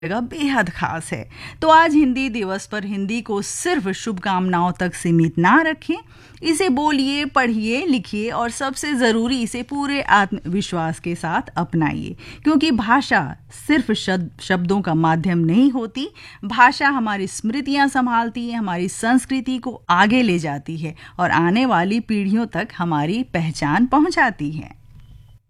जगह बेहद खास है। तो आज हिंदी दिवस पर हिंदी को सिर्फ शुभकामनाओं तक सीमित ना रखें। इसे बोलिए, पढ़िए, लिखिए और सबसे ज़रूरी इसे पूरे आत्मविश्वास के साथ अपनाइए, क्योंकि भाषा सिर्फ शब्दों का माध्यम नहीं होती। भाषा हमारी स्मृतियाँ संभालती है, हमारी संस्कृति को आगे ले जाती है और आने वाली पीढ़ियों तक हमारी पहचान पहुँचाती है।